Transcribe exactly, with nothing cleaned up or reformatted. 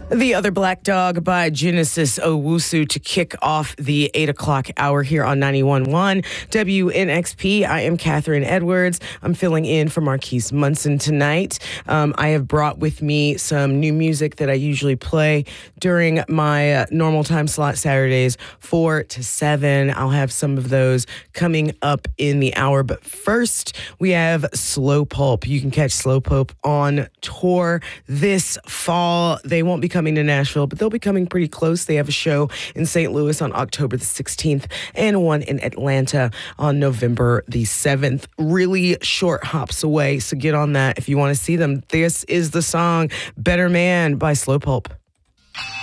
The Other Black Dog by Genesis Owusu to kick off the eight o'clock hour here on ninety-one point one W N X P. I am Catherine Edwards. I'm filling in for Marquise Munson tonight. Um, I have brought with me some new music that I usually play during my uh, normal time slot Saturdays, four to seven. I'll have some of those coming up in the hour. But first, we have Slow Pulp. You can catch Slow Pulp on tour this fall. They won't be coming to Nashville, but they'll be coming pretty close. They have a show in Saint Louis on October the sixteenth and one in Atlanta on November the seventh. Really short hops away, so get on that if you want to see them. This is the song Better Man by Slow Pulp.